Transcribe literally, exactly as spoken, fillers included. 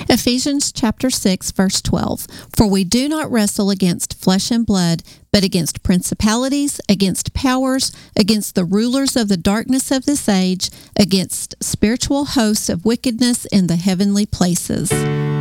Ephesians chapter six, verse twelve. For we do not wrestle against flesh and blood, but against principalities, against powers, against the rulers of the darkness of this age, against spiritual hosts of wickedness in the heavenly places.